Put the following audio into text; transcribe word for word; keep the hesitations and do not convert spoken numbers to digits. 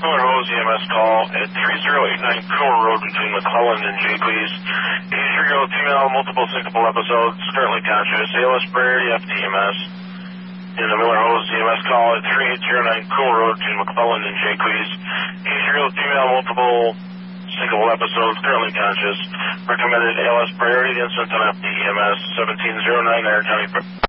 Miller Hose E M S call at three zero eight nine Coomer Road between McClellan and J. Please. eighty-three-year-old female, multiple syncopal episodes, currently conscious, A L S priority F T M S. In the Miller Hose E M S call at three eight zero nine Coomer Road between McClellan and J. Please. eighty-three-year-old female, multiple syncopal episodes, currently conscious, recommended A L S priority, incident on F T E M S seventeen oh nine Iron County.